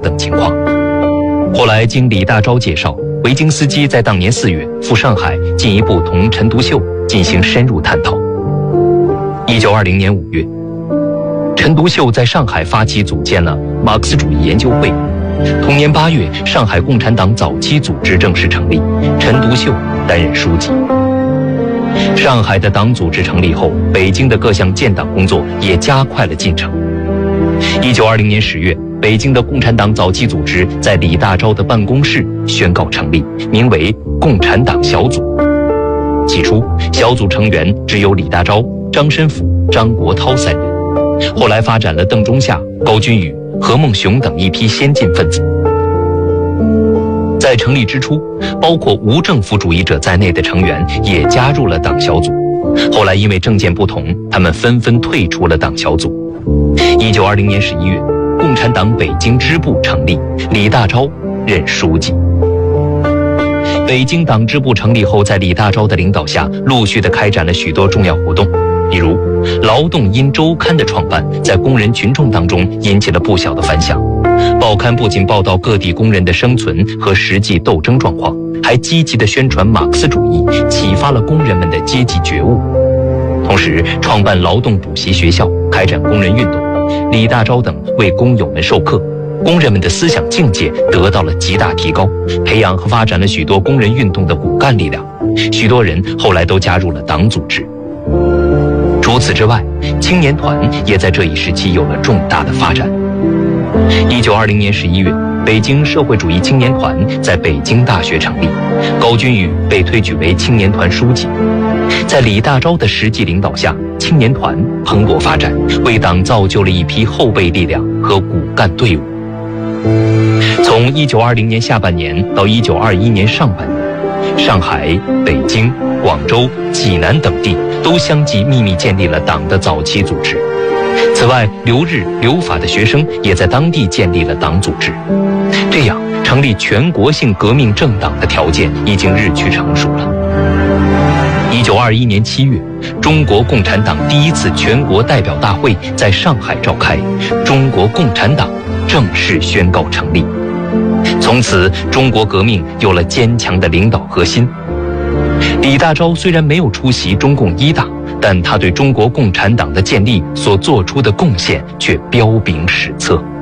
等情况。后来经李大钊介绍，维京斯基在当年4月赴上海，进一步同陈独秀进行深入探讨。1920年5月，陈独秀在上海发起组建了马克思主义研究会。同年8月，上海共产党早期组织正式成立，陈独秀担任书记。上海的党组织成立后，北京的各项建党工作也加快了进程。1920年10月，北京的共产党早期组织在李大钊的办公室宣告成立，名为共产党小组。起初，小组成员只有李大钊、张申府、张国焘3人，后来发展了邓中夏、高君宇、何孟雄等一批先进分子。在成立之初，包括无政府主义者在内的成员也加入了党小组。后来因为政见不同，他们纷纷退出了党小组。1920年11月，共产党北京支部成立，李大钊任书记。北京党支部成立后，在李大钊的领导下，陆续地开展了许多重要活动。比如《劳动音周刊》的创办，在工人群众当中引起了不小的反响。报刊不仅报道各地工人的生存和实际斗争状况，还积极地宣传马克思主义，启发了工人们的阶级觉悟。同时，创办劳动补习学校，开展工人运动，李大钊等为工友们授课，工人们的思想境界得到了极大提高，培养和发展了许多工人运动的骨干力量。许多人后来都加入了党组织。除此之外，青年团也在这一时期有了重大的发展。1920年11月，北京社会主义青年团在北京大学成立，高君宇被推举为青年团书记。在李大钊的实际领导下，青年团蓬勃发展，为党造就了一批后备力量和骨干队伍。从1920年下半年到1921年上半年，上海、北京、广州、济南等地都相继秘密建立了党的早期组织。此外，留日留法的学生也在当地建立了党组织。这样，成立全国性革命政党的条件已经日趋成熟了。1921年7月，中国共产党第一次全国代表大会在上海召开，中国共产党正式宣告成立。从此，中国革命有了坚强的领导核心。李大钊虽然没有出席中共一大，但他对中国共产党的建立所做出的贡献却彪炳史册。